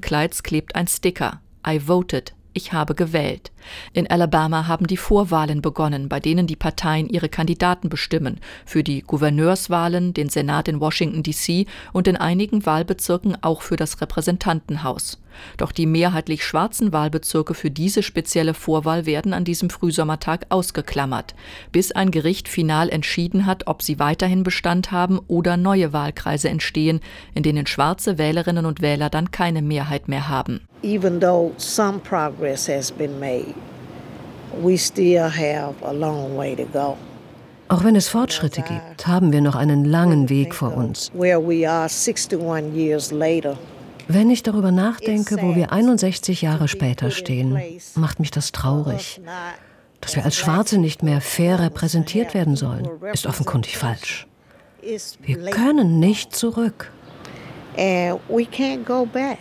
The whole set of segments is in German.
Wahlkleids klebt ein Sticker: I voted. Ich habe gewählt. In Alabama haben die Vorwahlen begonnen, bei denen die Parteien ihre Kandidaten bestimmen, für die Gouverneurswahlen, den Senat in Washington D.C. und in einigen Wahlbezirken auch für das Repräsentantenhaus. Doch die mehrheitlich schwarzen Wahlbezirke für diese spezielle Vorwahl werden an diesem Frühsommertag ausgeklammert, bis ein Gericht final entschieden hat, ob sie weiterhin Bestand haben oder neue Wahlkreise entstehen, in denen schwarze Wählerinnen und Wähler dann keine Mehrheit mehr haben. Even though some progress has been made, we still have a long way to go. Auch wenn es Fortschritte gibt, haben wir noch einen langen Weg vor uns. Where we are 61 years later. Wenn ich darüber nachdenke, wo wir 61 Jahre später stehen, macht mich das traurig. Dass wir als Schwarze nicht mehr fair repräsentiert werden sollen, ist offenkundig falsch. Wir können nicht zurück. And we can't go back.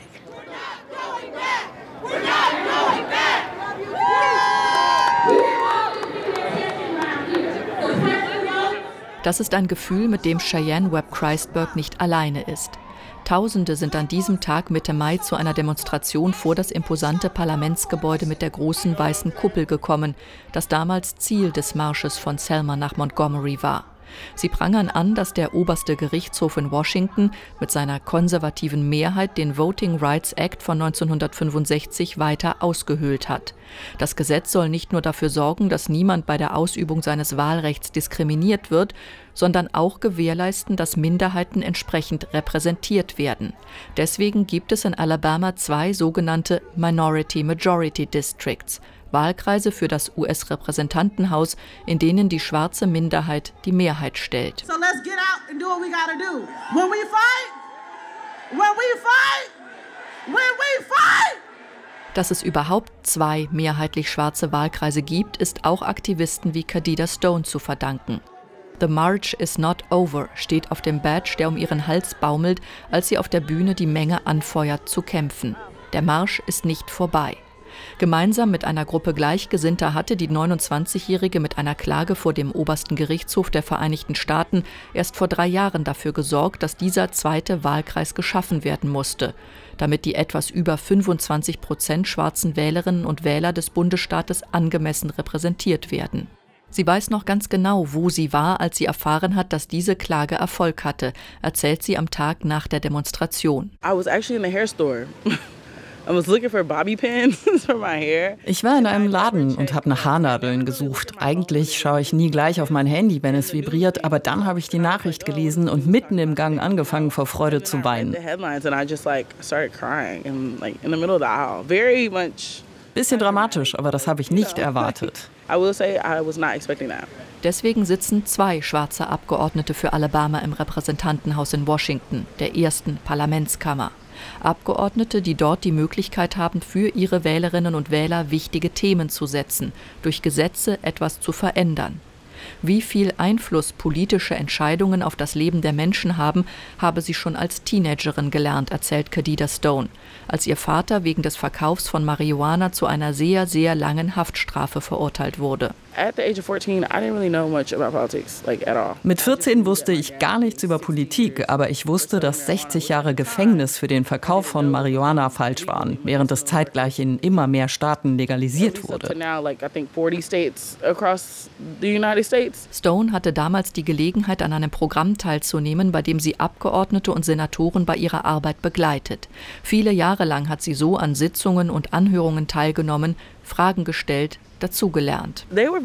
Das ist ein Gefühl, mit dem Cheyenne Webb Christburg nicht alleine ist. Tausende sind an diesem Tag Mitte Mai zu einer Demonstration vor das imposante Parlamentsgebäude mit der großen weißen Kuppel gekommen, das damals Ziel des Marsches von Selma nach Montgomery war. Sie prangern an, dass der oberste Gerichtshof in Washington mit seiner konservativen Mehrheit den Voting Rights Act von 1965 weiter ausgehöhlt hat. Das Gesetz soll nicht nur dafür sorgen, dass niemand bei der Ausübung seines Wahlrechts diskriminiert wird, sondern auch gewährleisten, dass Minderheiten entsprechend repräsentiert werden. Deswegen gibt es in Alabama 2 sogenannte Minority-Majority Districts, Wahlkreise für das US-Repräsentantenhaus, in denen die schwarze Minderheit die Mehrheit stellt. So let's get out and do what we gotta do. When we fight, when we fight. Dass es überhaupt 2 mehrheitlich schwarze Wahlkreise gibt, ist auch Aktivisten wie Khadida Stone zu verdanken. The March is not over steht auf dem Badge, der um ihren Hals baumelt, als sie auf der Bühne die Menge anfeuert zu kämpfen. Der Marsch ist nicht vorbei. Gemeinsam mit einer Gruppe Gleichgesinnter hatte die 29-Jährige mit einer Klage vor dem obersten Gerichtshof der Vereinigten Staaten erst vor 3 Jahren dafür gesorgt, dass dieser zweite Wahlkreis geschaffen werden musste, damit die etwas über 25% schwarzen Wählerinnen und Wähler des Bundesstaates angemessen repräsentiert werden. Sie weiß noch ganz genau, wo sie war, als sie erfahren hat, dass diese Klage Erfolg hatte, erzählt sie am Tag nach der Demonstration. I was actually in the hair store. I was looking for bobby pins for my hair. Ich war in einem Laden und habe nach Haarnadeln gesucht. Eigentlich schaue ich nie gleich auf mein Handy, wenn es vibriert, aber dann habe ich die Nachricht gelesen und mitten im Gang angefangen, vor Freude zu weinen. Bisschen dramatisch, aber das habe ich nicht erwartet. Deswegen sitzen 2 schwarze Abgeordnete für Alabama im Repräsentantenhaus in Washington, der ersten Parlamentskammer. Abgeordnete, die dort die Möglichkeit haben, für ihre Wählerinnen und Wähler wichtige Themen zu setzen, durch Gesetze etwas zu verändern. Wie viel Einfluss politische Entscheidungen auf das Leben der Menschen haben, habe sie schon als Teenagerin gelernt, erzählt Khadida Stone, als ihr Vater wegen des Verkaufs von Marihuana zu einer sehr, sehr langen Haftstrafe verurteilt wurde. Mit 14 wusste ich gar nichts über Politik, aber ich wusste, dass 60 Jahre Gefängnis für den Verkauf von Marihuana falsch waren, während es zeitgleich in immer mehr Staaten legalisiert wurde. Stone hatte damals die Gelegenheit, an einem Programm teilzunehmen, bei dem sie Abgeordnete und Senatoren bei ihrer Arbeit begleitet. Viele Jahre lang hat sie so an Sitzungen und Anhörungen teilgenommen, Fragen gestellt, dazugelernt.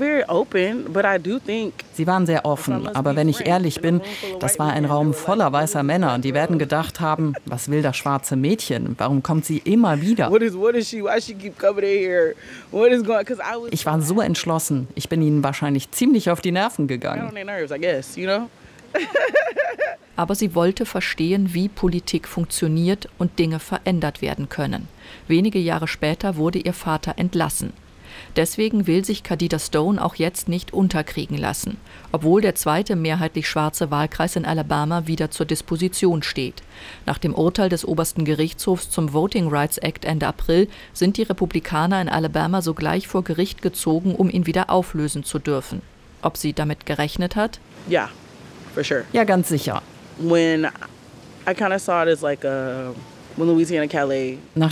Sie waren sehr offen, aber wenn ich ehrlich bin, das war ein Raum voller weißer Männer. Die werden gedacht haben, was will das schwarze Mädchen? Warum kommt sie immer wieder? Ich war so entschlossen. Ich bin ihnen wahrscheinlich ziemlich auf die Nerven gegangen. Aber sie wollte verstehen, wie Politik funktioniert und Dinge verändert werden können. Wenige Jahre später wurde ihr Vater entlassen. Deswegen will sich Khadida Stone auch jetzt nicht unterkriegen lassen, obwohl der zweite mehrheitlich schwarze Wahlkreis in Alabama wieder zur Disposition steht. Nach dem Urteil des obersten Gerichtshofs zum Voting Rights Act Ende April sind die Republikaner in Alabama sogleich vor Gericht gezogen, um ihn wieder auflösen zu dürfen. Ob sie damit gerechnet hat? Ja, for sure. Ja, ganz sicher. When I kind of saw it as like a when Louisiana, Calais.